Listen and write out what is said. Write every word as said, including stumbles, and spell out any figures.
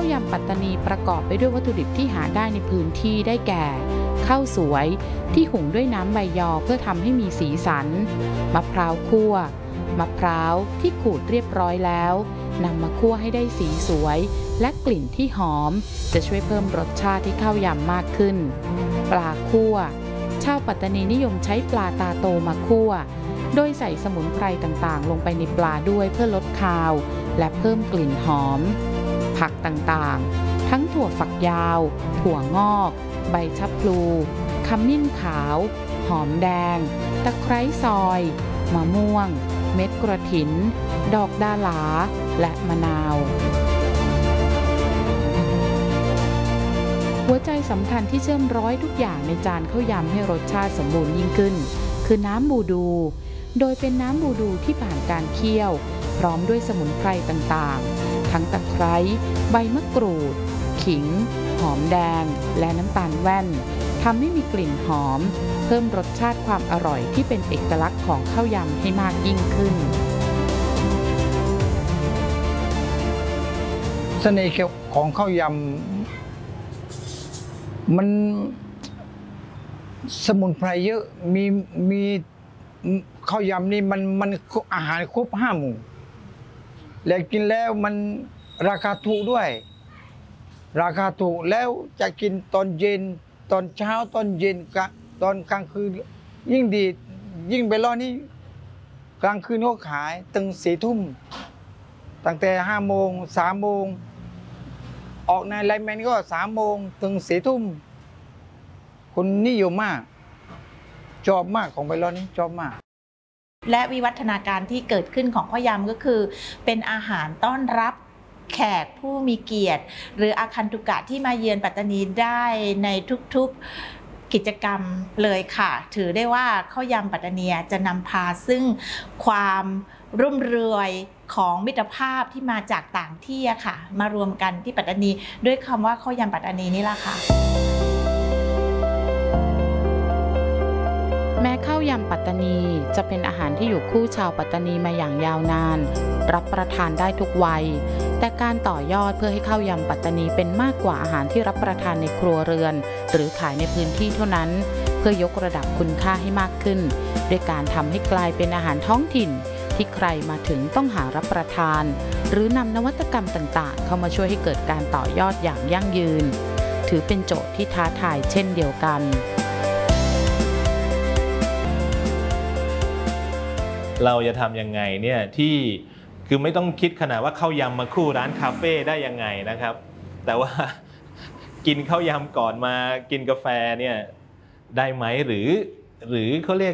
าวยำปัตตานีประกอบไปด้วยวัตถุดิบที่หาได้ในพื้นที่ได้แก่ข้าวสวยที่หุงด้วยน้ำใบยอเพื่อทำให้มีสีสันมะพร้าวคั่วมะพร้าวที่ขูดเรียบร้อยแล้วนำมาคั่วให้ได้สีสวยและกลิ่นที่หอมจะช่วยเพิ่มรสชาติให้ข้าวยำมากขึ้นปลาคั่วชาวปัตตานีนิยมใช้ปลาตาโตมาคั่วโดยใส่สมุนไพรต่างๆลงไปในปลาด้วยเพื่อลดคาวและเพิ่มกลิ่นหอมผักต่างๆทั้งถั่วฝักยาวถั่วงอกใบชะพลูขมิ้นขาวหอมแดงตะไคร้ซอยมะม่วงเม็ดกระถินดอกดาหลาและมะนาวหัวใจสำคัญที่เชื่อมร้อยทุกอย่างในจานข้าวยำให้รสชาติสมบูรณ์ยิ่งขึ้นคือน้ำบูดูโดยเป็นน้ำบูดูที่ผ่านการเคี่ยวพร้อมด้วยสมุนไพรต่างๆทั้งตะไคร้ใบมะกรูดขิงหอมแดงและน้ำตาลแว่นทำให้มีกลิ่นหอมเพิ่มรสชาติความอร่อยที่เป็นเอกลักษณ์ของข้าวยำให้มากยิ่งขึ้นเสน่ห์ของข้าวยำมันสมุนไพรเยอะมีมีข้าวยำนี่มันมันอาหารครบห้าหมู่และกินแล้วมันราคาถูกด้วยราคาถูกแล้วจะกินตอนเย็นตอนเช้าตอนเย็นตอนกลางคืนยิ่งดียิ่งไปรอนี่กลางคืนเขาขายถึงสี่ทุ่มตั้งแต่ห้าโมงสามโมงออกในไลน์แมนก็สามโมงถึงสี่ทุ่มคนนิยมมากชอบมากของไปรอนี้ชอบมากและวิวัฒนาการที่เกิดขึ้นของข้าวยำก็คือเป็นอาหารต้อนรับแขกผู้มีเกียรติหรืออาคันตุกะที่มาเยือนปัตตานีได้ในทุกๆกิจกรรมเลยค่ะถือได้ว่าข้าวยำปัตตานีจะนำพาซึ่งความรุ่มเรือยของมิตรภาพที่มาจากต่างที่ค่ะมารวมกันที่ปัตตานีด้วยคำว่าข้าวยำปัตตานีนี่แหละค่ะแม้ข้าวยำปัตตานีจะเป็นอาหารที่อยู่คู่ชาวปัตตานีมาอย่างยาวนานรับประทานได้ทุกวัยแต่การต่อยอดเพื่อให้ข้าวยำปัตตานีเป็นมากกว่าอาหารที่รับประทานในครัวเรือนหรือขายในพื้นที่เท่านั้นเพื่อยกระดับคุณค่าให้มากขึ้นด้วยการทำให้กลายเป็นอาหารท้องถิ่นที่ใครมาถึงต้องหารับประทานหรือนำนวัตกรรมต่างๆเข้ามาช่วยให้เกิดการต่อยอดอย่างยั่งยืนถือเป็นโจทย์ที่ท้าทายเช่นเดียวกันเราจะทำยังไงเนี่ยที่คือไม่ต้องคิดขนาดว่าข้าวยำมาคู่ร้านคาเฟ่ได้ยังไงนะครับแต่ว่ากินข้าวยำก่อนมากินกาแฟเนี่ยได้ไหมหรือหรือเขาเรียก